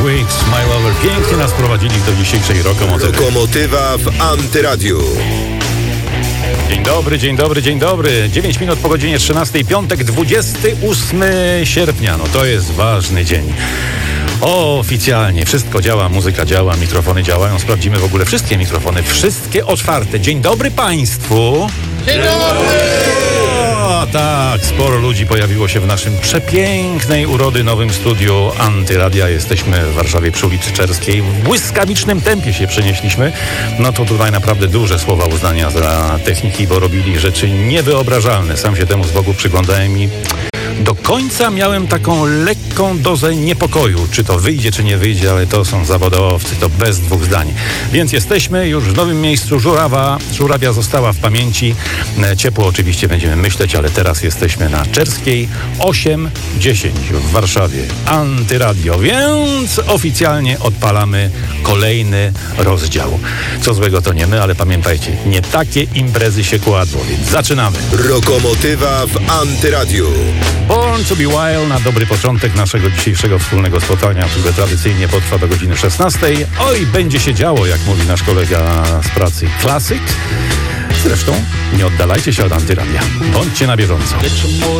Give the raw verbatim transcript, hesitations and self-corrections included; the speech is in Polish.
Weeks, My Lover. Pięknie nas prowadzili do dzisiejszej Rokomotywy. Rokomotywa w Antyradiu. Dzień dobry, dzień dobry, dzień dobry. dziewięć minut po godzinie trzynastej, piątek, dwudziestego ósmego sierpnia. No to jest ważny dzień. Oficjalnie wszystko działa, muzyka działa, mikrofony działają. Sprawdzimy w ogóle wszystkie mikrofony, wszystkie otwarte. Dzień dobry Państwu. Dzień dobry! O, tak, sporo ludzi pojawiło się w naszym przepięknej urody nowym studiu Antyradia. Jesteśmy w Warszawie przy ulicy Czerskiej. W błyskawicznym tempie się przenieśliśmy. No to tutaj naprawdę duże słowa uznania dla techniki, bo robili rzeczy niewyobrażalne. Sam się temu z boku przyglądałem i do końca miałem taką lekką dozę niepokoju, czy to wyjdzie, czy nie wyjdzie, ale to są zawodowcy, to bez dwóch zdań. Więc jesteśmy już w nowym miejscu. Żurawa, Żurawia została w pamięci. Ciepło oczywiście będziemy myśleć, ale teraz jesteśmy na Czerskiej osiem dziesięć w Warszawie. Antyradio, więc oficjalnie odpalamy kolejny rozdział. Co złego to nie my, ale pamiętajcie, nie takie imprezy się kładło, więc zaczynamy. Rokomotywa w Antyradiu. Born to be Wild na dobry początek naszego dzisiejszego wspólnego spotkania, które tradycyjnie potrwa do godziny szesnastej. Oj, będzie się działo, jak mówi nasz kolega z pracy Klasyk. Zresztą nie oddalajcie się od Antyradia. Bądźcie na bieżąco.